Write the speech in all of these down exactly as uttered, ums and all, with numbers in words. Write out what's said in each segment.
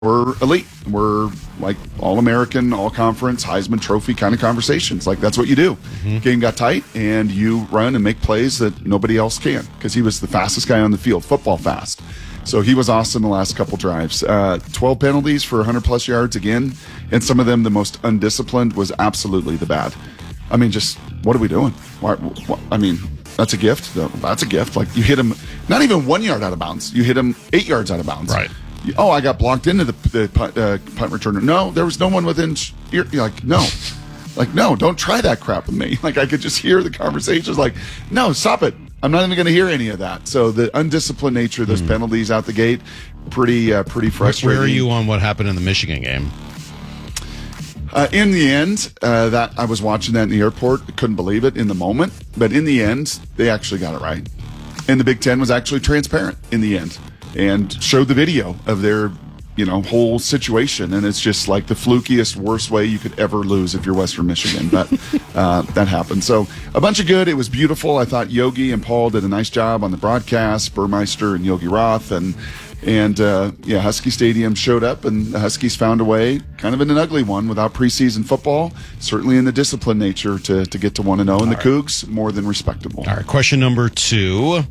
we're elite. We're like all-American, all-conference, Heisman Trophy kind of conversations. Like, that's what you do. Mm-hmm. Game got tight, and you run and make plays that nobody else can, because he was the fastest guy on the field, football fast. So he was awesome the last couple drives. Uh, twelve penalties for one hundred plus yards again, and some of them the most undisciplined was absolutely the bad. I mean, just what are we doing? Why, why, I mean, that's a gift. That's a gift. Like, you hit him not even one yard out of bounds. You hit him eight yards out of bounds. Right. Oh, I got blocked into the, the punt, uh, punt returner. No, there was no one within. You're like, no. Like, no, don't try that crap with me. Like, I could just hear the conversations like, no, stop it. I'm not even going to hear any of that. So the undisciplined nature of those mm. penalties out the gate, pretty uh, pretty frustrating. Where are you on what happened in the Michigan game? Uh, in the end, uh, that I was watching that in the airport. Couldn't believe it in the moment. But in the end, they actually got it right. And the Big Ten was actually transparent in the end and showed the video of their, you know, whole situation. And it's just like the flukiest, worst way you could ever lose if you're Western Michigan. But uh, that happened. So a bunch of good. It was beautiful. I thought Yogi and Paul did a nice job on the broadcast, Burmeister and Yogi Roth. And, and uh, yeah, Husky Stadium showed up, and the Huskies found a way, kind of in an ugly one without preseason football, certainly in the discipline nature, to, to get to one and oh. And the Cougs, more than respectable. All right, question number two.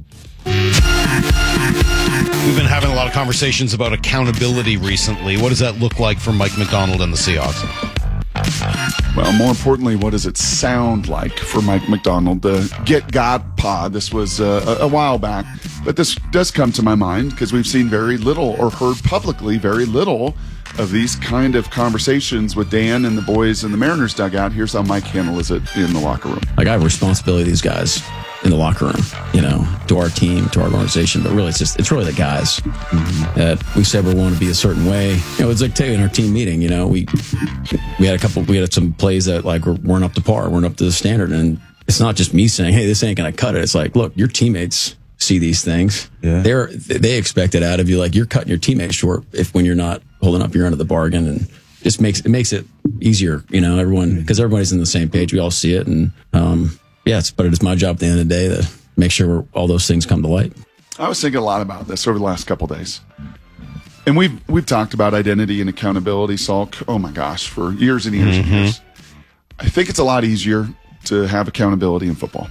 We've been having a lot of conversations about accountability recently. What does that look like for Mike Macdonald and the Seahawks? Well, more importantly, what does it sound like for Mike Macdonald? The Get God pod, this was uh, a, a while back, but this does come to my mind because we've seen very little, or heard publicly very little, of these kind of conversations with Dan and the boys in the Mariners dugout. Here's how Mike handles it in the locker room. Like, I have a responsibility to these guys in the locker room, you know, to our team, to our organization, but really it's just, it's really the guys mm-hmm. that we said we want to be a certain way. You know, it's like, tell you, in our team meeting, you know, we, we had a couple, we had some plays that like weren't up to par, weren't up to the standard. And it's not just me saying, hey, this ain't going to cut it. It's like, look, your teammates see these things. Yeah. They're, they expect it out of you. Like, you're cutting your teammates short if, when you're not holding up your end of the bargain, and just makes, it makes it easier, you know, everyone, because everybody's on the same page. We all see it. And, um, yes, but it is my job at the end of the day to make sure all those things come to light. I was thinking a lot about this over the last couple of days. And we've we've talked about identity and accountability, Salk, oh my gosh, for years and years mm-hmm. and years. I think it's a lot easier to have accountability in football.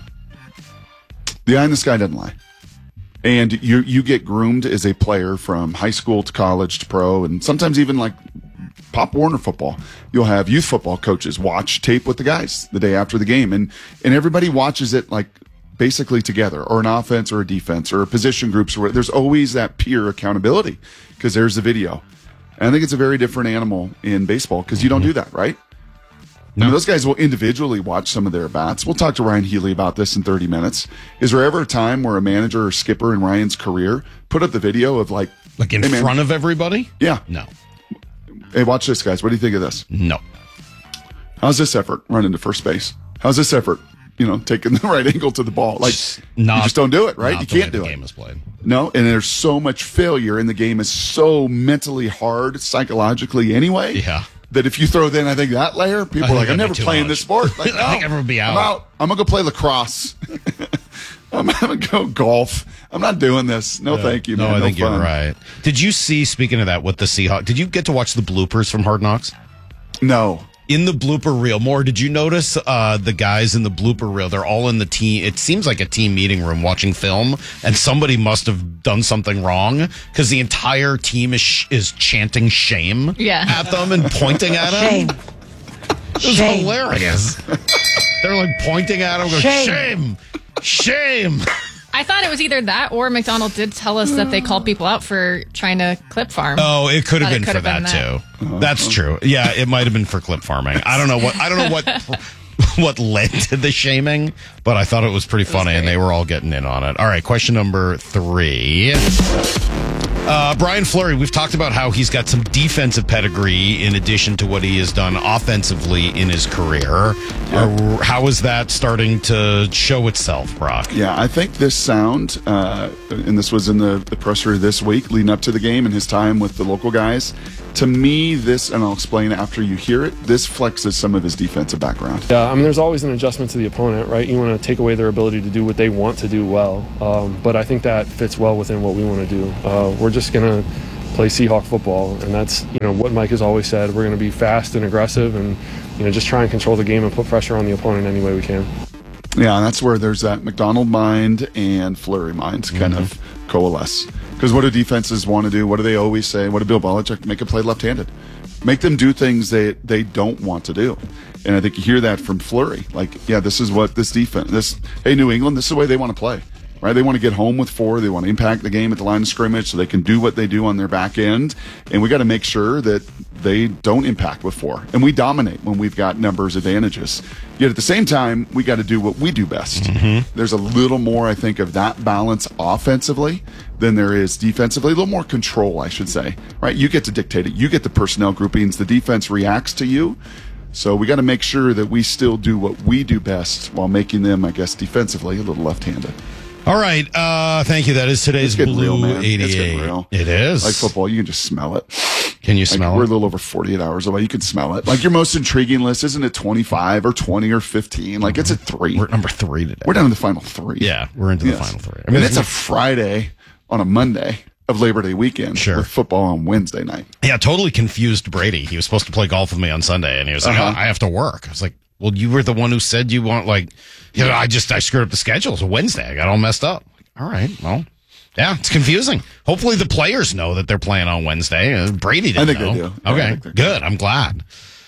The eye in the sky doesn't lie. And you you get groomed as a player from high school to college to pro, and sometimes even like Pop Warner football. You'll have youth football coaches watch tape with the guys the day after the game, and and everybody watches it like basically together, or an offense or a defense or a position groups. Or there's always that peer accountability because there's the video. And I think it's a very different animal in baseball because you don't do that, right? No. I mean, those guys will individually watch some of their bats. We'll talk to Ryan Healy about this in thirty minutes. Is there ever a time where a manager or skipper in Ryan's career put up the video of like like in hey, front of everybody? Yeah. No. Hey, watch this, guys. What do you think of this? No. How's this effort running to first base? How's this effort, you know, taking the right angle to the ball? Like, not, you just don't do it, right? You can't do the it. Game is played. No, and there's so much failure, and the game is so mentally hard psychologically anyway. Yeah. That if you throw in, I think, that layer, people are like, I'm never playing much. this sport. Like, no, I think everyone would be out. I'm out. I'm going to go play lacrosse. I'm going to go golf. I'm not doing this. No, uh, thank you, no, man. I no think fun. You're right. Did you see, speaking of that, with the Seahawks, did you get to watch the bloopers from Hard Knocks? No. In the blooper reel, more, did you notice uh, the guys in the blooper reel? They're all in the team. It seems like a team meeting room watching film, and somebody must have done something wrong because the entire team is sh- is chanting shame yeah. at them and pointing at them. Shame. It was shame. hilarious. They're like pointing at them, going, shame, shame. shame. I thought it was either that or McDonald did tell us that they called people out for trying to clip farm. Oh, it could have been for that, been that too. Uh-huh. That's true. Yeah, it might have been for clip farming. I don't know what I don't know what what led to the shaming, but I thought it was pretty funny, and they were all getting in on it. All right, question number three. Uh, Brian Fleury, we've talked about how he's got some defensive pedigree in addition to what he has done offensively in his career. Yeah. Uh, how is that starting to show itself, Brock? Yeah, I think this sound, uh, and this was in the, the presser this week leading up to the game and his time with the local guys. To me, this, and I'll explain after you hear it, this flexes some of his defensive background. Yeah, I mean, there's always an adjustment to the opponent, right? You want to take away their ability to do what they want to do well. Um, but I think that fits well within what we want to do. Uh, we're just going to play Seahawk football, and that's, you know, what Mike has always said. We're going to be fast and aggressive and, you know, just try and control the game and put pressure on the opponent any way we can. Yeah, and that's where there's that McDonald mind and Fleury mind kind Mm-hmm. of coalesce. Because what do defenses want to do? What do they always say? What do Bill Belichick make a play left-handed? Make them do things they they don't want to do. And I think you hear that from Fleury. Like, yeah, this is what this defense, this, hey, New England, this is the way they want to play. Right? They want to get home with four. They want to impact the game at the line of scrimmage so they can do what they do on their back end. And we got to make sure that they don't impact with four. And we dominate when we've got numbers advantages. Yet at the same time, we got to do what we do best. Mm-hmm. There's a little more, I think, of that balance offensively than there is defensively. A little more control, I should say. Right? You get to dictate it. You get the personnel groupings. The defense reacts to you. So we got to make sure that we still do what we do best while making them, I guess, defensively a little left-handed. All right. Uh, thank you. That is today's It's getting Blue real, man. eighty-eight. It's getting real. It is. Like football, you can just smell it. Can you Like, smell we're a it? little over forty-eight hours away. You can smell it. Like your most intriguing list, isn't it twenty-five or twenty or fifteen? Like it's at three. We're at number three today. We're down to the final three. Yeah, we're into the Yes. final three. I mean, it's a Friday on a Monday of Labor Day weekend. Sure. With football on Wednesday night. Yeah, totally confused Brady. He was supposed to play golf with me on Sunday, and he was like, Uh-huh. oh, I have to work. I was like, well, you were the one who said you want, like, you know, I just, I screwed up the schedule. It's a Wednesday. I got all messed up. All right, well, yeah, it's confusing. Hopefully the players know that they're playing on Wednesday. Uh, Brady didn't I think know. they do. Yeah, I Okay, think they're good. I'm glad.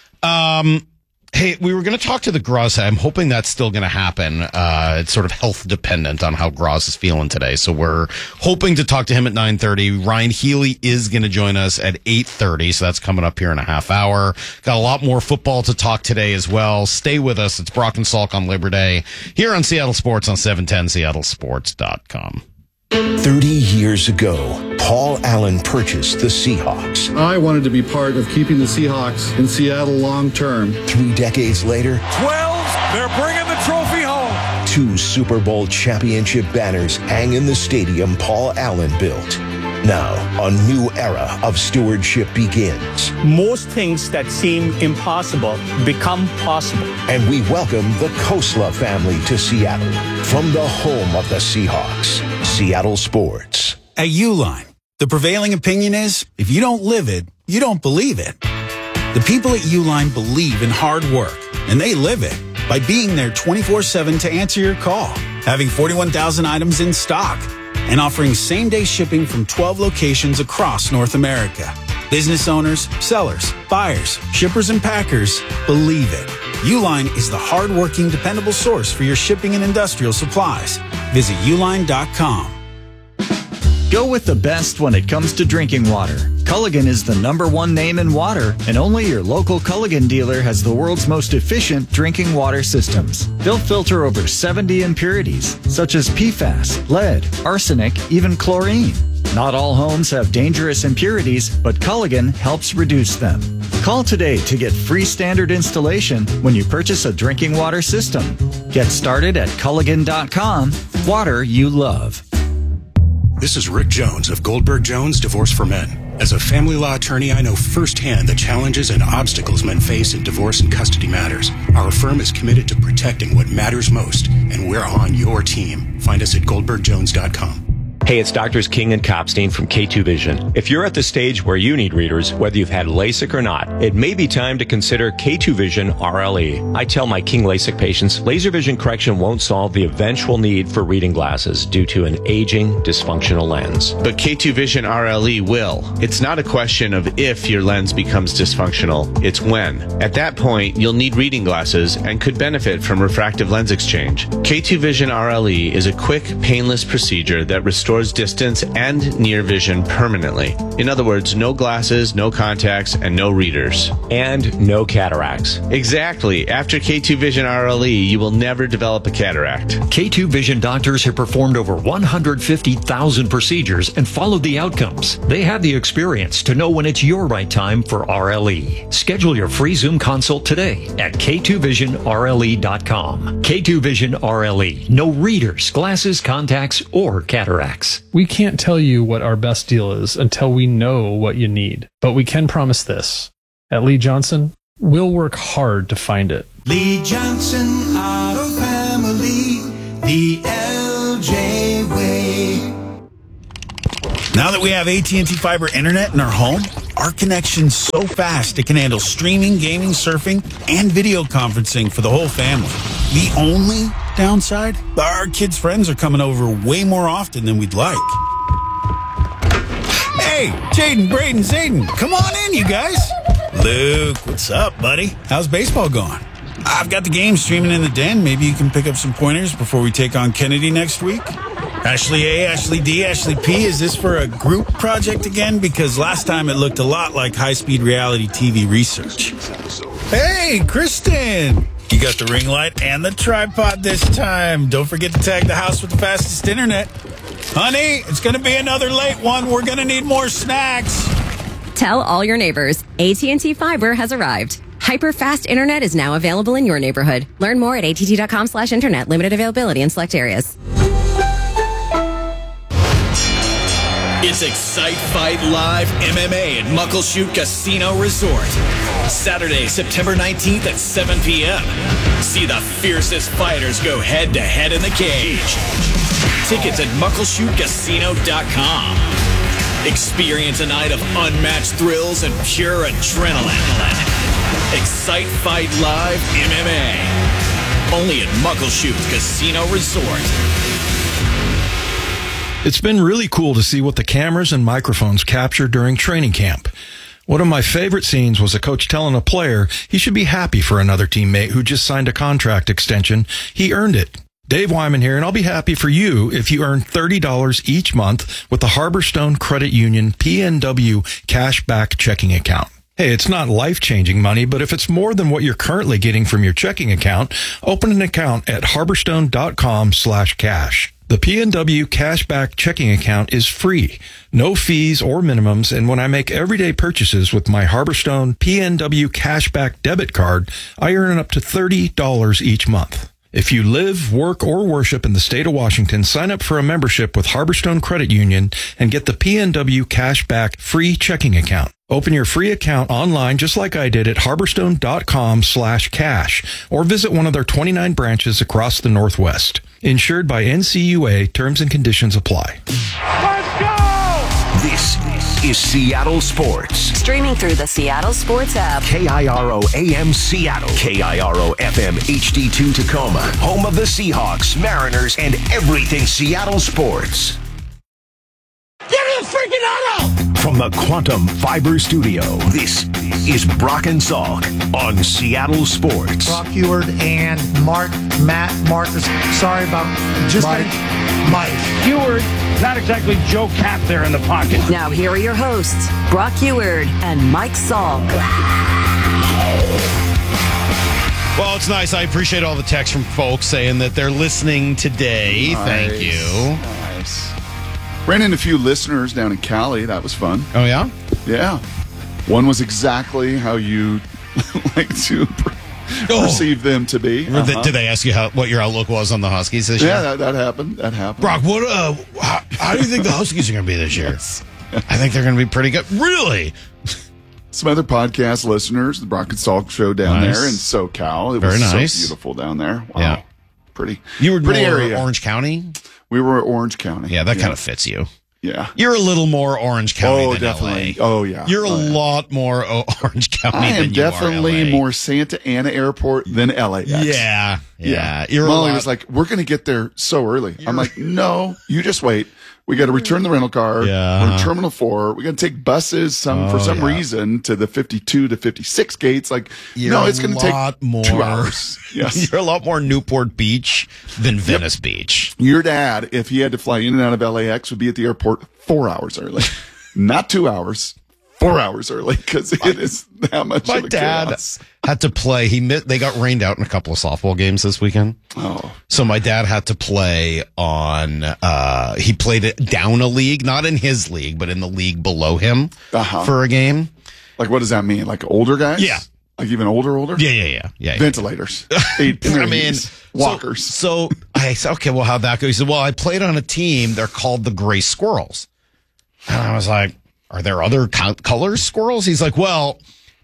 Um, hey, we were going to talk to the Groz. I'm hoping that's still going to happen. Uh, it's sort of health dependent on how Groz is feeling today. So we're hoping to talk to him at nine thirty. Ryan Healy is going to join us at eight thirty. So that's coming up here in a half hour. Got a lot more football to talk today as well. Stay with us. It's Brock and Salk on Labor Day here on Seattle Sports on seven ten seattle sports dot com. thirty years ago, Paul Allen purchased the Seahawks. I wanted to be part of keeping the Seahawks in Seattle long term. Three decades later, twelve, they're bringing the trophy home. two Super Bowl championship banners hang in the stadium Paul Allen built. Now, a new era of stewardship begins. Most things that seem impossible become possible. And we welcome the Kosla family to Seattle from the home of the Seahawks, Seattle Sports. At Uline, the prevailing opinion is, if you don't live it, you don't believe it. The people at Uline believe in hard work, and they live it by being there twenty-four seven to answer your call, having forty-one thousand items in stock, and offering same-day shipping from twelve locations across North America. Business owners, sellers, buyers, shippers, and packers believe it. Uline is the hard-working, dependable source for your shipping and industrial supplies. Visit uline dot com. Go with the best when it comes to drinking water. Culligan is the number one name in water, and only your local Culligan dealer has the world's most efficient drinking water systems. They'll filter over seventy impurities, such as P FAS, lead, arsenic, even chlorine. Not all homes have dangerous impurities, but Culligan helps reduce them. Call today to get free standard installation when you purchase a drinking water system. Get started at culligan dot com. Water you love. This is Rick Jones of Goldberg Jones Divorce for Men. As a family law attorney, I know firsthand the challenges and obstacles men face in divorce and custody matters. Our firm is committed to protecting what matters most, and we're on your team. Find us at goldberg jones dot com. Hey, it's Doctors King and Kopstein from K two Vision. If you're at the stage where you need readers, whether you've had LASIK or not, it may be time to consider K two Vision R L E. I tell my King LASIK patients, laser vision correction won't solve the eventual need for reading glasses due to an aging, dysfunctional lens. But K two Vision R L E will. It's not a question of if your lens becomes dysfunctional, it's when. At that point, you'll need reading glasses and could benefit from refractive lens exchange. K two Vision R L E is a quick, painless procedure that restores distance and near vision permanently. In other words, no glasses, no contacts, and no readers. And no cataracts. Exactly. After K two Vision R L E, you will never develop a cataract. K two Vision doctors have performed over one hundred fifty thousand procedures and followed the outcomes. They have the experience to know when it's your right time for R L E. Schedule your free Zoom consult today at K two vision R L E dot com. K two Vision R L E. No readers, glasses, contacts, or cataracts. We can't tell you what our best deal is until we know what you need. But we can promise this. At Lee Johnson, we'll work hard to find it. Lee Johnson Auto Family, the L J way. Now that we have A T and T Fiber Internet in our home, our connection's so fast it can handle streaming, gaming, surfing, and video conferencing for the whole family. The only downside? Our kids' friends are coming over way more often than we'd like. Hey, Jaden, Braden, Zayden, come on in, you guys. Luke, what's up, buddy? How's baseball going? I've got the game streaming in the den. Maybe you can pick up some pointers before we take on Kennedy next week. Ashley A, Ashley D, Ashley P, is this for a group project again? Because last time it looked a lot like high-speed reality T V research. Hey, Kristen! You got the ring light and the tripod this time. Don't forget to tag the house with the fastest internet. Honey, it's going to be another late one. We're going to need more snacks. Tell all your neighbors, A T and T Fiber has arrived. Hyper-fast internet is now available in your neighborhood. Learn more at att.com slash internet. Limited availability in select areas. It's Excite Fight Live M M A at Muckleshoot Casino Resort. Saturday, September nineteenth at seven p.m. See the fiercest fighters go head-to-head in the cage. Tickets at muckleshoot casino dot com. Experience a night of unmatched thrills and pure adrenaline. Excite Fight Live M M A. Only at Muckleshoot Casino Resort. It's been really cool to see what the cameras and microphones capture during training camp. One of my favorite scenes was a coach telling a player he should be happy for another teammate who just signed a contract extension. He earned it. Dave Wyman here, and I'll be happy for you if you earn thirty dollars each month with the Harborstone Credit Union P N W Cashback Checking Account. Hey, it's not life-changing money, but if it's more than what you're currently getting from your checking account, open an account at harborstone.com slash cash. The P N W Cashback Checking Account is free, no fees or minimums, and when I make everyday purchases with my Harborstone P N W Cashback debit card, I earn up to thirty dollars each month. If you live, work, or worship in the state of Washington, sign up for a membership with Harborstone Credit Union and get the P N W Cashback free checking account. Open your free account online just like I did at harborstone.com slash cash or visit one of their twenty-nine branches across the Northwest. Insured by N C U A. Terms and conditions apply. Let's go! This is Seattle Sports. Streaming through the Seattle Sports app. K I R O A M Seattle. K I R O F M H D two Tacoma. Home of the Seahawks, Mariners, and everything Seattle sports. Give me a freaking auto! From the Quantum Fiber Studio, this is Brock and Salk on Seattle Sports. Brock Huard and Mark, Matt, Marcus. Sorry about just Mike. Mike. Huard, not exactly Joe Cap there in the pocket. Now here are your hosts, Brock Huard and Mike Salk. Well, it's nice. I appreciate all the texts from folks saying that they're listening today. Nice. Thank you. Nice. Ran into a few listeners down in Cali. That was fun. Oh, yeah? Yeah. One was exactly how you like to per- oh. perceive them to be. Uh-huh. Did they ask you how what your outlook was on the Huskies this year? Yeah, that, that happened. That happened. Brock, what? Uh, how, how do you think the Huskies are going to be this year? Yes. I think they're going to be pretty good. Really? Some other podcast listeners, the Brock and Salk show down nice. there in SoCal. It Very was nice. so beautiful down there. Wow. Yeah. Pretty. You were pretty more area. Orange County? We were at Orange County. Yeah, that yeah. kind of fits you. Yeah. You're a little more Orange County oh, than definitely. L A. Oh, yeah. You're a oh, yeah. lot more o- Orange County I am than you definitely are L A. more Santa Ana Airport than L A X. Yeah. Yeah. yeah. You're Molly a lot- was like, we're going to get there so early. I'm like, no, you just wait. We got to return the rental car. Yeah. We're in Terminal four. We got to take buses some Oh, for some yeah. reason to the fifty-two to fifty-six gates. Like, You're no, it's going to take lot more, two hours. Yes. You're a lot more Newport Beach than Venice yep. Beach. Your dad, if he had to fly in and out of L A X, would be at the airport four hours early. Not two hours. Four hours early because it is that much My of a dad chaos. had to play. He mi- They got rained out in a couple of softball games this weekend. Oh. So my dad had to play on, uh, he played it down a league, not in his league, but in the league below him uh-huh. for a game. Like, what does that mean? Like older guys? Yeah. Like even older, older? Yeah, yeah, yeah. yeah, yeah. Ventilators. Eight, I mean, walkers. So, so I said, okay, well, how'd that go? He said, well, I played on a team. They're called the Gray Squirrels. And I was like, are there other co- colors squirrels? He's like, well,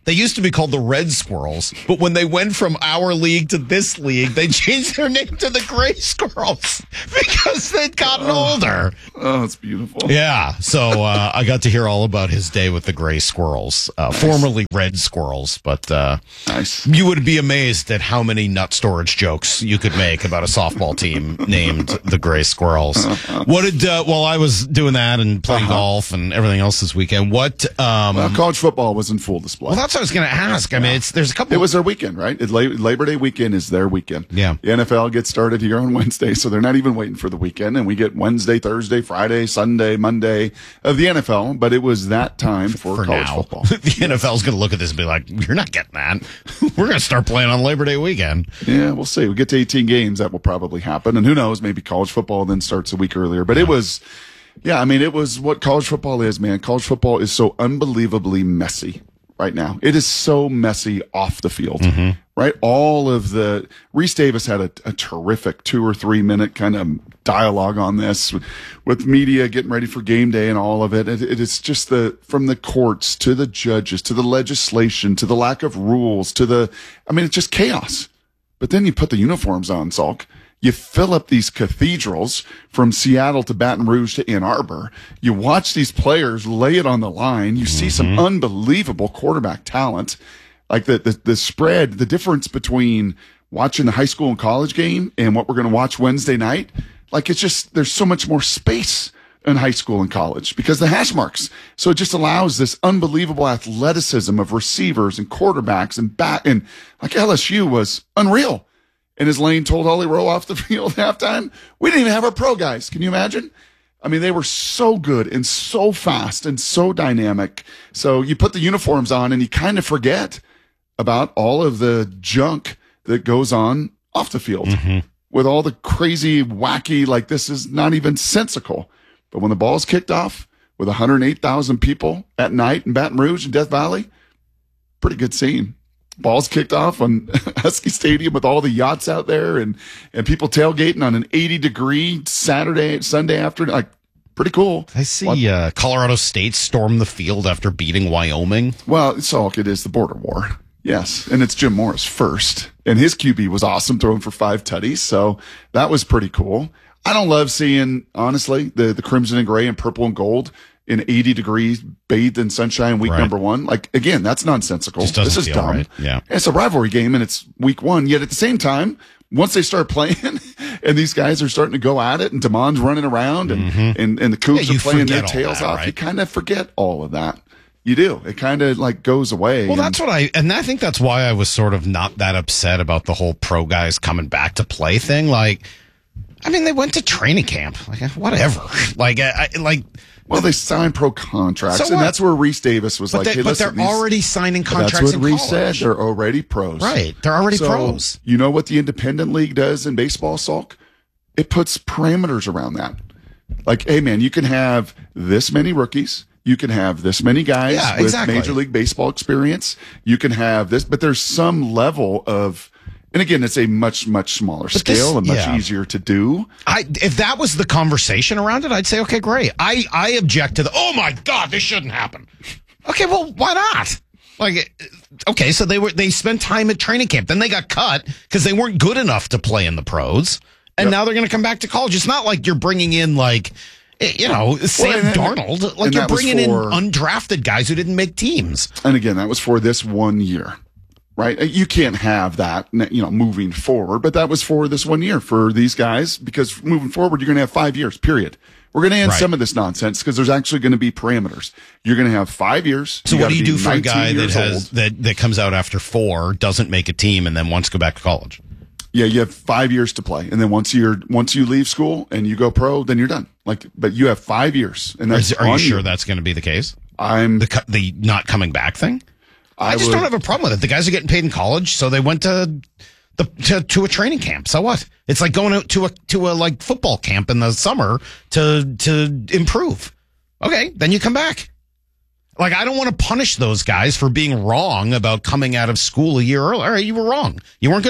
They used to be called the Red Squirrels, but when they went from our league to this league, they changed their name to the Gray Squirrels because they'd gotten oh, older. Oh, it's beautiful. Yeah. So uh, I got to hear all about his day with the Gray Squirrels, uh, nice. formerly Red Squirrels. But uh, nice. You would be amazed at how many nut storage jokes you could make about a softball team named the Gray Squirrels. What did, uh, while I was doing that and playing uh-huh. golf and everything else this weekend, what? Um, well, college football was in full display. Well, that's what I was going to ask. I mean, it's there's a couple. It was their weekend, right? It, Labor Day weekend is their weekend. Yeah. The N F L gets started here on Wednesday, so they're not even waiting for the weekend. And we get Wednesday, Thursday, Friday, Sunday, Monday of the N F L. But it was that time for, for college now. football. The N F L is going to look at this and be like, "You're not getting that. We're going to start playing on Labor Day weekend." Yeah, we'll see. We get to eighteen games, that will probably happen, and who knows? Maybe college football then starts a week earlier. But yeah. it was. Yeah, I mean, it was what college football is, man. College football is so unbelievably messy right now. It is so messy off the field, mm-hmm. right? All of the Reese Davis had a, a terrific two or three minute kind of dialogue on this with media getting ready for game day and all of it. It, it is just the, from the courts to the judges, to the legislation, to the lack of rules, to the, I mean, it's just chaos. But then you put the uniforms on, Salk. You fill up these cathedrals from Seattle to Baton Rouge to Ann Arbor. You watch these players lay it on the line. You mm-hmm. see some unbelievable quarterback talent. Like the, the, the spread, the difference between watching the high school and college game and what we're going to watch Wednesday night. Like it's just, there's so much more space in high school and college because the hash marks. So it just allows this unbelievable athleticism of receivers and quarterbacks and back. And like L S U was unreal. And as Lane told Holly Rowe off the field at halftime, we didn't even have our pro guys. Can you imagine? I mean, they were so good and so fast and so dynamic. So you put the uniforms on and you kind of forget about all of the junk that goes on off the field mm-hmm. with all the crazy, wacky, like this is not even sensical. But when the ball's kicked off with one hundred eight thousand people at night in Baton Rouge and Death Valley, pretty good scene. Ball's kicked off on Husky Stadium with all the yachts out there and, and people tailgating on an eighty degree Saturday, Sunday afternoon. Like, pretty cool. I see uh, Colorado State storm the field after beating Wyoming. Well, Salk, it is the border war. Yes. And it's Jim Morris first. And his Q B was awesome, throwing for five tutties. So that was pretty cool. I don't love seeing, honestly, the, the crimson and gray and purple and gold in eighty degrees, bathed in sunshine week right. number one. Like, again, that's nonsensical. Just doesn't this is feel dumb. Right. Yeah. It's a rivalry game and it's week one. Yet at the same time, once they start playing and these guys are starting to go at it and Damon's running around and, mm-hmm. and, and the Cougs yeah, are playing their tails that, off, right? you kind of forget all of that. You do. It kind of like goes away. Well, and, that's what I, and I think that's why I was sort of not that upset about the whole pro guys coming back to play thing. Like, I mean, they went to training camp. Like, whatever. Like, I, I like. Well, they signed pro contracts, so and that's where Reese Davis was but like, they, "Hey, but listen, they're these, already signing contracts." That's what in Reese college. said. They're already pros, right? They're already so, pros. You know what the independent league does in baseball, Salk? It puts parameters around that. Like, hey, man, you can have this many rookies. You can have this many guys yeah, with exactly. Major League Baseball experience. You can have this, but there's some level of. And again, it's a much, much smaller but scale this, and much yeah. easier to do. I, if that was the conversation around it, I'd say, okay, great. I, I object to the, oh my God, this shouldn't happen. Okay, well, why not? Like, okay, so they were, they spent time at training camp. Then they got cut because they weren't good enough to play in the pros. And yep. now they're going to come back to college. It's not like you're bringing in like, you know, Sam well, and, Darnold. Like you're bringing for, in undrafted guys who didn't make teams. And again, that was for this one year. Right? You can't have that, you know, moving forward, but that was for this one year for these guys because moving forward, you're going to have five years, period. We're going to end right. some of this nonsense because there's actually going to be parameters. You're going to have five years. So what do you do for a guy that has, that, that comes out after four, doesn't make a team and then wants to go back to college? Yeah, you have five years to play. And then once you're, once you leave school and you go pro, then you're done. Like, but you have five years. And that's Are, are you sure you. that's going to be the case? I'm the, the not coming back thing? I, I just would, don't have a problem with it. The guys are getting paid in college, so they went to the to, to a training camp. So what? It's like going out to a to a like football camp in the summer to to improve. Okay, then you come back. Like I don't want to punish those guys for being wrong about coming out of school a year early. All right, you were wrong. You weren't good enough.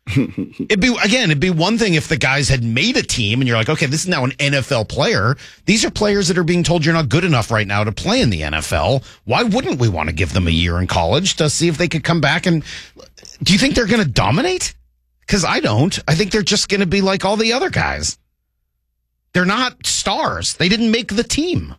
It'd be, again, it'd be one thing if the guys had made a team and you're like, okay, this is now an N F L player. These are players that are being told you're not good enough right now to play in the N F L. Why wouldn't we want to give them a year in college to see if they could come back? And do you think they're going to dominate? Because I don't. I think they're just going to be like all the other guys. They're not stars. They didn't make the team.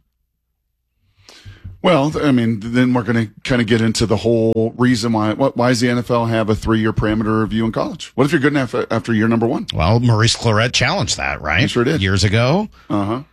Well, I mean, then we're going to kind of get into the whole reason why. Why does the N F L have a three-year parameter review in college? What if you're good enough after year number one? Well, Maurice Claret challenged that, right? He sure did. Years ago. Uh-huh.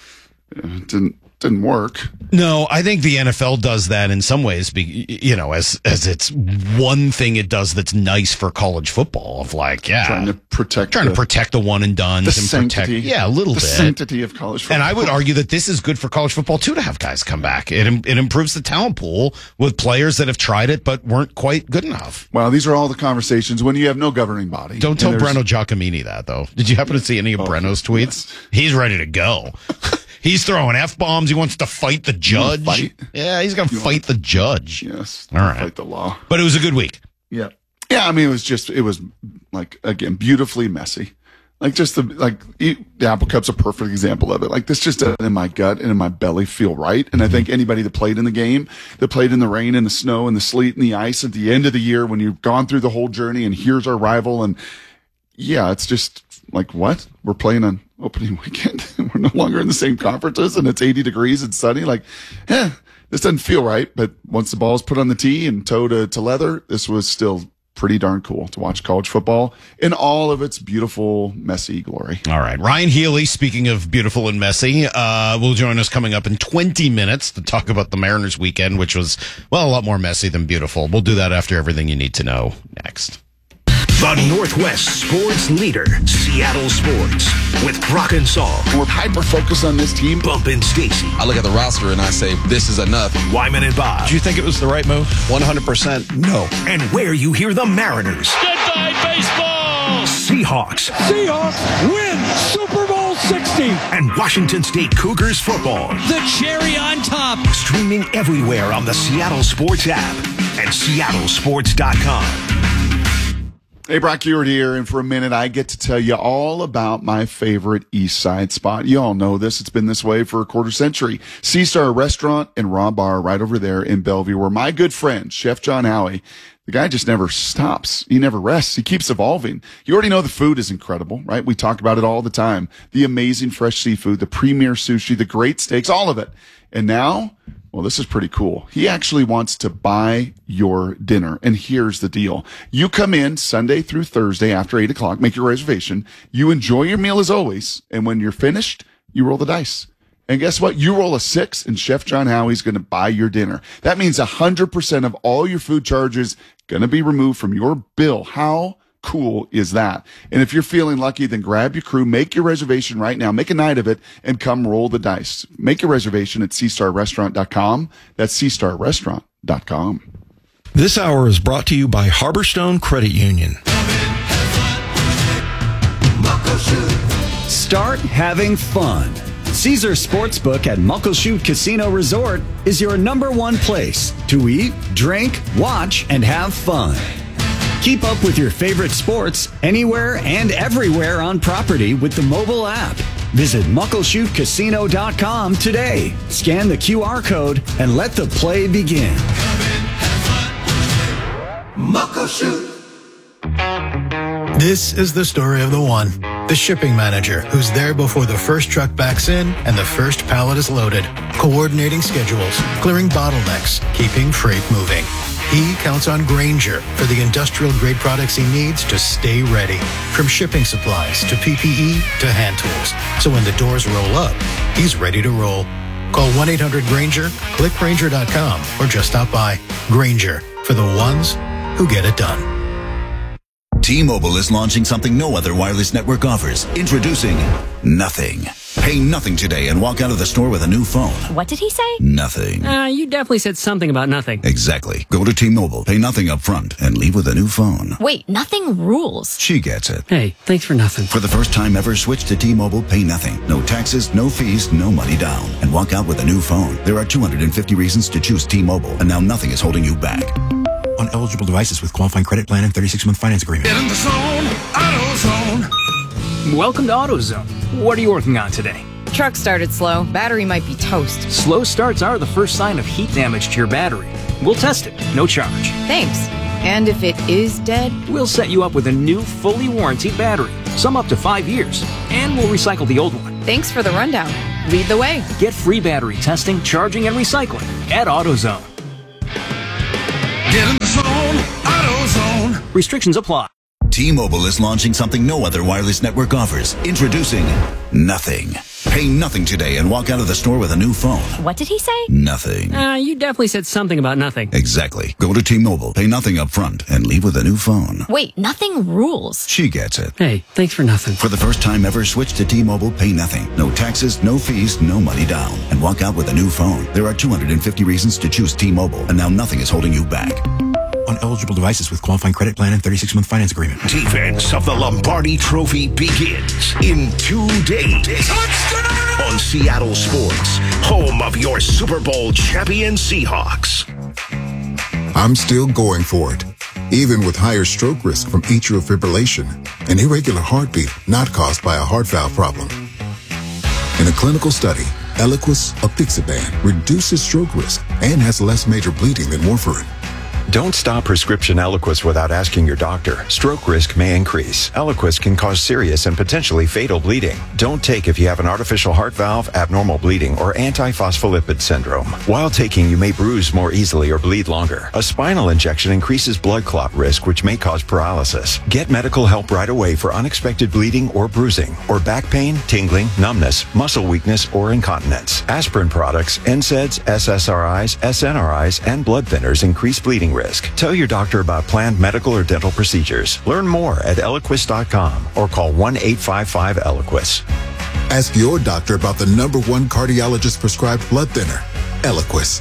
It didn't didn't work. No, I think the N F L does that in some ways, be, you know, as as it's one thing it does that's nice for college football of like, yeah. Trying to protect Trying the, to protect the one and done. The and sanctity. Protect, yeah, a little the bit. The sanctity of college football. And I would argue that this is good for college football, too, to have guys come back. It it improves the talent pool with players that have tried it but weren't quite good enough. Well, these are all the conversations when you have no governing body. Don't tell Breno Giacomini that, though. Did you happen to see any of oh, Breno's tweets? Yes. He's ready to go. He's throwing F-bombs. He wants to fight the judge. Fight? Yeah, he's going to fight the judge. Yes. All right. Fight the law. But it was a good week. Yeah. Yeah, I mean, it was just, it was like, again, beautifully messy. Like just the, like the Apple Cup's a perfect example of it. Like this just doesn't in my gut and in my belly feel right. And I think anybody that played in the game, that played in the rain and the snow and the sleet and the ice at the end of the year when you've gone through the whole journey and here's our rival. And yeah, it's just like, what? We're playing on opening weekend. We're no longer in the same conferences and it's eighty degrees and sunny. Like, eh, this doesn't feel right. But once the ball's put on the tee and toe to, to leather, this was still pretty darn cool to watch college football in all of its beautiful, messy glory. All right. Ryan Healy, speaking of beautiful and messy, uh, will join us coming up in twenty minutes to talk about the Mariners weekend, which was, well, a lot more messy than beautiful. We'll do that after everything you need to know next. The Northwest sports leader, Seattle Sports, with Brock and Saul. We're hyper-focused on this team. Bump and Stacy. I look at the roster and I say, this is enough. Wyman and Bob. Do you think it was the right move? one hundred percent no. And where you hear the Mariners. Goodbye, baseball! Seahawks. Seahawks win Super Bowl sixty. And Washington State Cougars football. The cherry on top. Streaming everywhere on the Seattle Sports app and seattle sports dot com. Hey, Brock Ewart here, and for a minute, I get to tell you all about my favorite East Side spot. You all know this. It's been this way for a quarter century. C-Star Restaurant and Raw Bar right over there in Bellevue, where my good friend, Chef John Howie, the guy just never stops. He never rests. He keeps evolving. You already know the food is incredible, right? We talk about it all the time. The amazing fresh seafood, the premier sushi, the great steaks, all of it. And now, well, this is pretty cool. He actually wants to buy your dinner. And here's the deal. You come in Sunday through Thursday after eight o'clock, make your reservation. You enjoy your meal as always. And when you're finished, you roll the dice. And guess what? You roll a six and Chef John Howie's going to buy your dinner. That means one hundred percent of all your food charges going to be removed from your bill. How cool is that? And if you're feeling lucky, then grab your crew, make your reservation right now, make a night of it, and come roll the dice. Make your reservation at c star restaurant dot com. That's c star restaurant dot com. This hour is brought to you by Harborstone Credit Union. Start having fun. Caesar Sportsbook at Muckleshoot Casino Resort is your number one place to eat, drink, watch, and have fun. Keep up with your favorite sports anywhere and everywhere on property with the mobile app. Visit muckleshoot casino dot com today. Scan the Q R code and let the play begin. Muckleshoot. This is the story of the one, the shipping manager who's there before the first truck backs in and the first pallet is loaded, coordinating schedules, clearing bottlenecks, keeping freight moving. He counts on Grainger for the industrial-grade products he needs to stay ready, from shipping supplies to P P E to hand tools. So when the doors roll up, he's ready to roll. Call one eight hundred Grainger, click Grainger dot com, or just stop by. Grainger, for the ones who get it done. T-Mobile is launching something no other wireless network offers. Introducing Nothing. Pay nothing today and walk out of the store with a new phone. What did he say? Nothing. Uh, you definitely said something about nothing. Exactly. Go to T-Mobile, pay nothing up front, and leave with a new phone. Wait, nothing rules. She gets it. Hey, thanks for nothing. For the first time ever, switch to T-Mobile, pay nothing. No taxes, no fees, no money down. And walk out with a new phone. There are two hundred fifty reasons to choose T-Mobile, and now nothing is holding you back. on eligible devices with qualifying credit plan and thirty-six month finance agreement. Get in the zone, AutoZone. Welcome to AutoZone. What are you working on today? Truck started slow. Battery might be toast. Slow starts are the first sign of heat damage to your battery. We'll test it, no charge. Thanks. And if it is dead? We'll set you up with a new, fully warranted battery, some up to five years, and we'll recycle the old one. Thanks for the rundown. Lead the way. Get free battery testing, charging, and recycling at AutoZone. Get in the zone, AutoZone. Restrictions apply. T-Mobile is launching something no other wireless network offers. Introducing Nothing. Pay nothing today and walk out of the store with a new phone. What did he say? Nothing. Uh, you definitely said something about nothing. Exactly. Go to T-Mobile, pay nothing up front, and leave with a new phone. Wait, nothing rules. She gets it. Hey, thanks for nothing. For the first time ever, switch to T-Mobile, pay nothing. No taxes, no fees, no money down. And walk out with a new phone. There are two hundred fifty reasons to choose T-Mobile, and now nothing is holding you back. On eligible devices with qualifying credit plan and thirty-six month finance agreement. Defense of the Lombardi Trophy begins in two days. On Seattle Sports, home of your Super Bowl champion Seahawks. I'm still going for it, even with higher stroke risk from atrial fibrillation, an irregular heartbeat not caused by a heart valve problem. In a clinical study, Eliquis apixaban reduces stroke risk and has less major bleeding than warfarin. Don't stop prescription Eliquis without asking your doctor. Stroke risk may increase. Eliquis can cause serious and potentially fatal bleeding. Don't take if you have an artificial heart valve, abnormal bleeding, or antiphospholipid syndrome. While taking, you may bruise more easily or bleed longer. A spinal injection increases blood clot risk, which may cause paralysis. Get medical help right away for unexpected bleeding or bruising, or back pain, tingling, numbness, muscle weakness, or incontinence. Aspirin products, N SAIDs, S S R Is, S N R Is, and blood thinners increase bleeding risk. Tell your doctor about planned medical or dental procedures. Learn more at Eliquis dot com or call one eight five five Eliquis. Ask your doctor about the number one cardiologist prescribed blood thinner, Eliquis.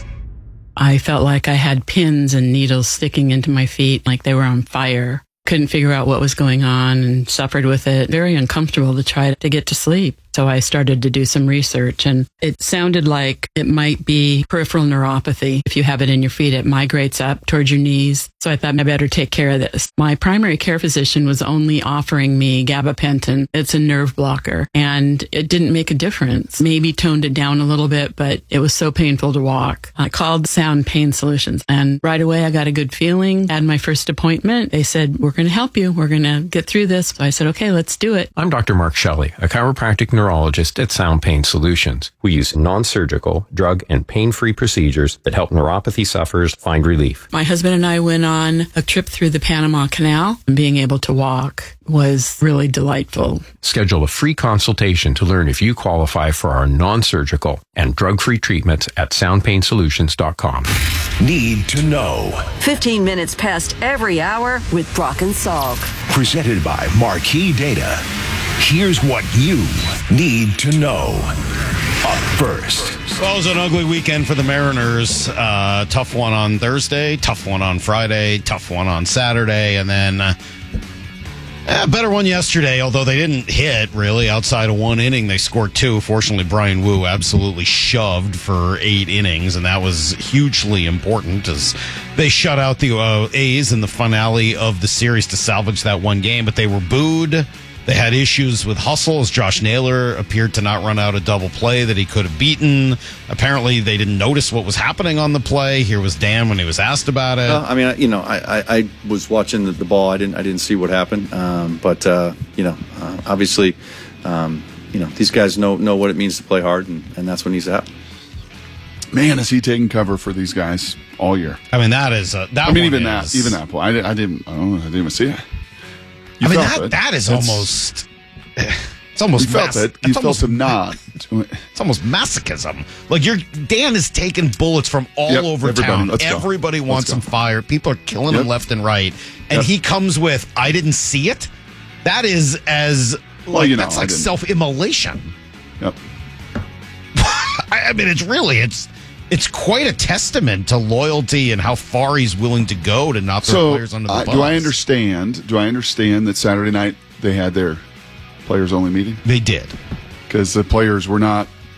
I felt like I had pins and needles sticking into my feet like they were on fire. Couldn't figure out what was going on and suffered with it. Very uncomfortable to try to get to sleep. So I started to do some research, and it sounded like it might be peripheral neuropathy. If you have it in your feet, it migrates up towards your knees. So I thought I better take care of this. My primary care physician was only offering me gabapentin. It's a nerve blocker, and it didn't make a difference. Maybe toned it down a little bit, but it was so painful to walk. I called Sound Pain Solutions, and right away I got a good feeling. Had my first appointment. They said, we're going to help you. We're going to get through this. So I said, okay, let's do it. I'm Doctor Mark Shelley, a chiropractic neurologist at Sound Pain Solutions. We use non-surgical, drug, and pain-free procedures that help neuropathy sufferers find relief. My husband and I went on a trip through the Panama Canal, and being able to walk was really delightful. Schedule a free consultation to learn if you qualify for our non-surgical and drug-free treatments at sound pain solutions dot com. Need to know. fifteen minutes past every hour with Brock and Salk. Presented by Marquee Data. Here's what you need to know. Up first. Well, it was an ugly weekend for the Mariners. Uh, tough one on Thursday, tough one on Friday, tough one on Saturday, and then uh, a better one yesterday, although they didn't hit, really, outside of one inning. They scored two. Fortunately, Brian Wu absolutely shoved for eight innings, and that was hugely important as they shut out the uh, A's in the finale of the series to salvage that one game, but they were booed. They had issues with hustle as Josh Naylor appeared to not run out a double play that he could have beaten. Apparently, they didn't notice what was happening on the play. Here was Dan when he was asked about it. Uh, I mean, you know, I, I, I was watching the, the ball. I didn't I didn't see what happened. Um, but uh, you know, uh, obviously, um, you know, these guys know know what it means to play hard, and, and that's what needs to happen. Man, is he taking cover for these guys all year? I mean, that is a, that. I mean, one even is, that, even that. I, I didn't. I don't know. I didn't even see it. You I mean, felt that it. that is It's- almost. It's almost You felt mas- it. You it's felt almost, him not. It's almost masochism. Like you're Dan is taking bullets from all Yep, over everybody. town. Let's go. Everybody Let's wants go. him fired. People are killing Yep. him left and right, and Yep. he comes with, "I didn't see it." That is as like Well, you know, that's I like didn't. self-immolation. Yep. I, I mean, it's really it's it's quite a testament to loyalty and how far he's willing to go to not throw So, players under the uh, bus. do I understand? Do I understand that Saturday night they had their players only meeting? They did, because the players were not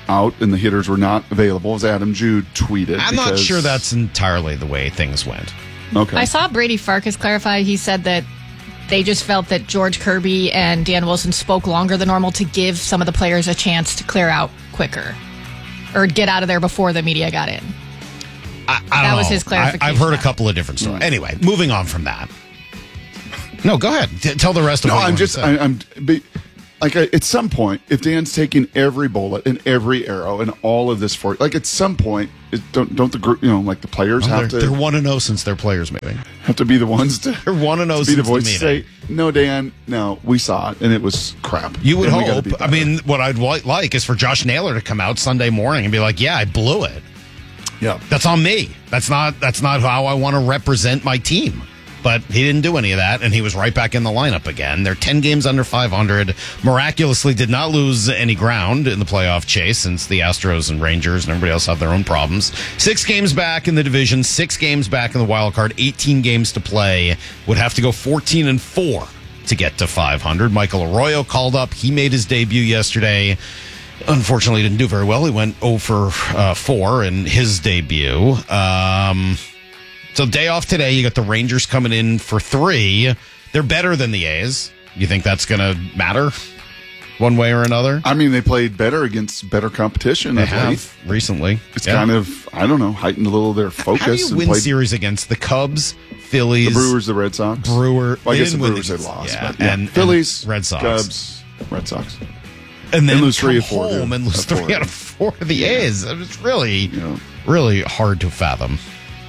out and the hitters were not available, as Adam Jude tweeted. I'm not because- sure that's entirely the way things went. Okay. I saw Brady Farkas clarify. He said that they just felt that George Kirby and Dan Wilson spoke longer than normal to give some of the players a chance to clear out quicker or get out of there before the media got in. I, I That don't was know. his clarification. I, I've heard a couple of different stories. Anyway, moving on from that. No, go ahead. T- tell the rest of No, what you I'm want to just, say. I, I'm, be, like, I, at some point, if Dan's taking every bullet and every arrow and all of this for, like, at some point, it, don't don't the group, you know, like the players Well, have they're, to they're one and zero since their players meeting. have to be the ones to They're one and zero to be the since the voice to meeting. say, no, Dan, no, we saw it and it was crap. You would And we gotta hope. be I better. mean, what I'd li- like is for Josh Naylor to come out Sunday morning and be like, "Yeah, I blew it. Yeah, that's on me. That's not that's not how I want to represent my team." But he didn't do any of that, and he was right back in the lineup again. They're ten games under five hundred. Miraculously did not lose any ground in the playoff chase since the Astros and Rangers and everybody else have their own problems. Six games back in the division, six games back in the wild card, eighteen games to play. Would have to go fourteen and four to get to five hundred. Michael Arroyo called up. He made his debut yesterday. Unfortunately, didn't do very well. He went zero for four in his debut. Um... So day off today, you got the Rangers coming in for three. They're better than the A's. You think that's going to matter one way or another? I mean, they played better against better competition. They of have late. recently. It's Yeah. kind of, I don't know, heightened a little of their focus. How do you and win played series against the Cubs, Phillies, the Brewers, the Red Sox? Brewer? Well, I they guess the didn't win Brewers they against- lost. yeah, But yeah. and Phillies, and Red Sox, Cubs, Red Sox. and then And lose come three or four to- home and lose of four. three out of four to the A's. It's really, really hard to fathom.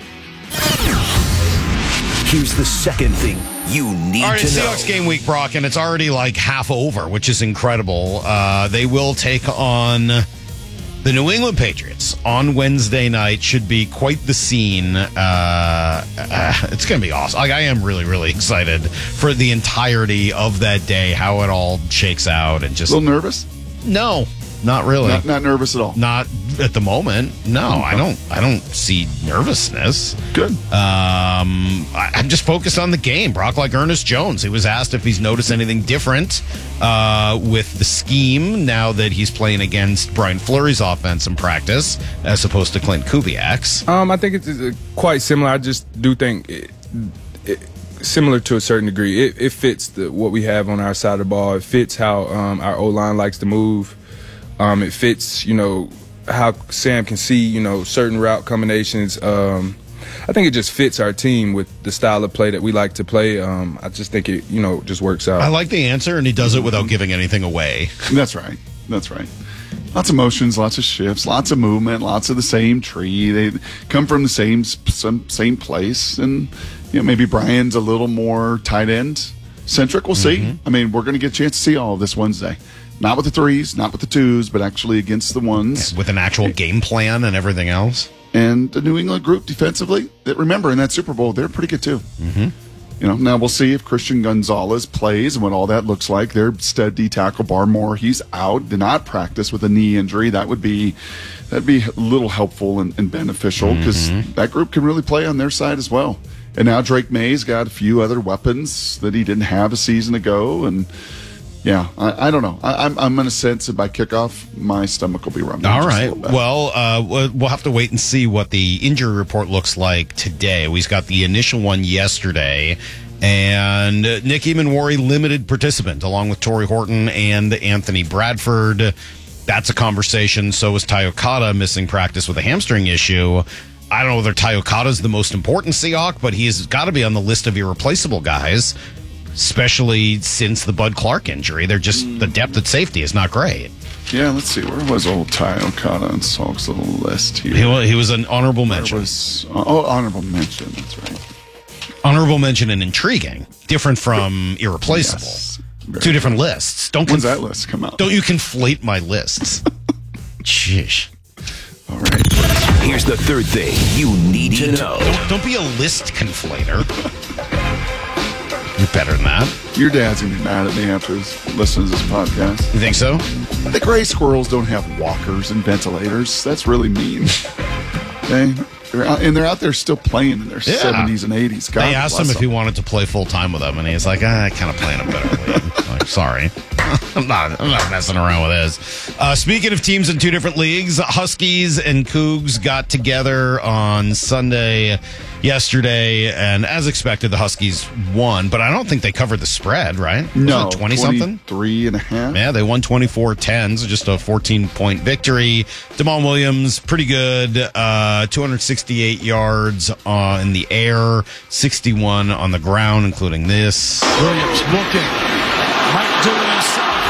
Here's the second thing you need All right, to know. Seahawks game week, Brock, and it's already like half over, which is incredible. Uh, they will take on the New England Patriots on Wednesday night. Should be quite the scene. Uh, uh, it's going to be awesome. Like, I am really, really excited for the entirety of that day, how it all shakes out, and just A little nervous? No, not really. Not, not nervous at all. Not at the moment. No, I don't. I don't see nervousness. Good. Um, I, I'm just focused on the game. Brock, like Ernest Jones, he was asked if he's noticed anything different uh, with the scheme now that he's playing against Brian Fleury's offense in practice, as opposed to Clint Kubiak's. Um, I think it's uh, quite similar. I just do think it, it, similar to a certain degree. It, it fits the, what we have on our side of the ball. It fits how um, our O-line likes to move. Um, it fits, you know, how Sam can see, you know, certain route combinations. Um, I think it just fits our team with the style of play that we like to play. Um, I just think it, you know, just works out. I like the answer, and he does it without giving anything away. That's right. That's right. Lots of motions, lots of shifts, lots of movement, lots of the same tree. They come from the same some same place, and you know maybe Brian's a little more tight end centric. We'll see. I mean, we're going to get a chance to see all of this Wednesday. Not with the threes, not with the twos, but actually against the ones. With an actual game plan and everything else. And the New England group defensively, that remember in that Super Bowl, they're pretty good too. Mm-hmm. You know, now we'll see if Christian Gonzalez plays and what all that looks like. Their stud D tackle Barmore, he's out, did not practice with a knee injury. That would be that'd be a little helpful and, and beneficial because Mm-hmm. that group can really play on their side as well. And now Drake May's got a few other weapons that he didn't have a season ago, and yeah, I, I don't know. I, I'm I'm going to sense that by kickoff, my stomach will be rumbling. All just a right. little bit. Well, uh, we'll we'll have to wait and see what the injury report looks like today. We got the initial one yesterday, and uh, Nick Eamon-Wari limited participant along with Torrey Horton and Anthony Bradford. That's a conversation. So is Ty Okada missing practice with a hamstring issue. I don't know whether Ty Okada's the most important Seahawk, but he's got to be on the list of irreplaceable guys, especially since the Bud Clark injury. They're just, the depth at safety is not great. Yeah, let's see. Where was old Ty Okada on Salk's little list here? He was, he was an honorable Where mention. was- oh, honorable mention. That's right. Honorable mention and intriguing. Different from irreplaceable. Yes. Two different lists. Don't When's conf- that list come out? Don't you conflate my lists. Sheesh. All right. Here's the third thing you need to know. Don't, don't be a list conflator. You're better than that. Your dad's going to be mad at me after he's listening to this podcast. You think so? The gray squirrels don't have walkers and ventilators. That's really mean. Okay? They're out, and they're out there still playing in their Yeah. seventies and eighties. God They asked him bless if he wanted to play full time with them, and he's like, ah, I kind of play in a better league. Like, Sorry. I'm not, I'm not messing around with this. Uh, speaking of teams in two different leagues, Huskies and Cougs got together on Sunday yesterday, and as expected, the Huskies won, but I don't think they covered the spread, right? No. twenty-something? twenty-three and a half. Yeah, they won twenty-four ten, so just a fourteen-point victory. Damon Williams, pretty good. Uh, two hundred sixty-eight yards uh, in the air, sixty-one on the ground, including this. Williams looking. Might do it himself.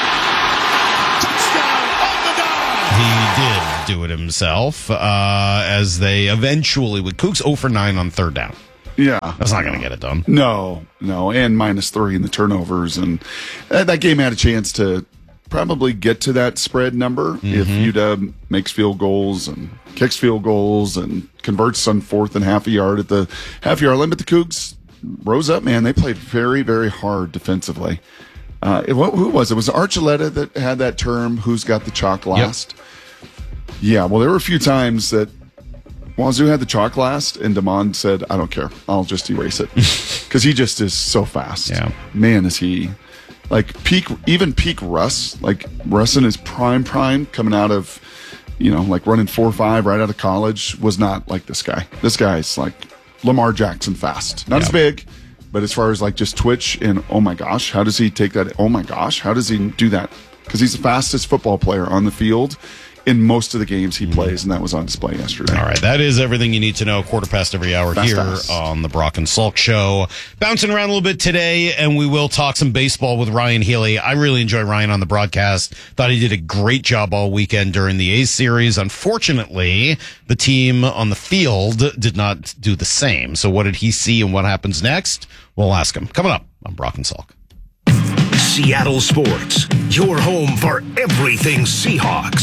Touchdown on the dime. He did do it himself uh, as they eventually, with Cougs oh for nine on third down. Yeah. That's not going to get it done. No, no. And minus three in the turnovers. And uh, that game had a chance to probably get to that spread number mm-hmm. if U W makes field goals and kicks field goals and converts on fourth and half a yard at the half yard limit. The Cougs rose up, man. They played very, very hard defensively. Uh, it, what, who was it? Was it Archuleta that had that term, who's got the chalk last? Yep. Yeah, well, there were a few times that Wazoo had the chalk last, and Damon said, I don't care. I'll just erase it. Because he just is so fast. Yeah. Man, is he. Like, peak, even peak Russ, like Russ in his prime prime, coming out of, you know, like running four five right out of college, was not like this guy. This guy's like Lamar Jackson fast. Not yeah. as big, but as far as like just twitch and, oh my gosh, how does he take that? Oh my gosh, how does he do that? Because he's the fastest football player on the field in most of the games he plays, and that was on display yesterday. All right, that is everything you need to know. Quarter past every hour Fast here fast. on the Brock and Salk Show. Bouncing around a little bit today, and we will talk some baseball with Ryan Healy. I really enjoy Ryan on the broadcast. Thought he did a great job all weekend during the A's series. Unfortunately, the team on the field did not do the same. So what did he see and what happens next? We'll ask him. Coming up on Brock and Salk. Seattle Sports, your home for everything Seahawks.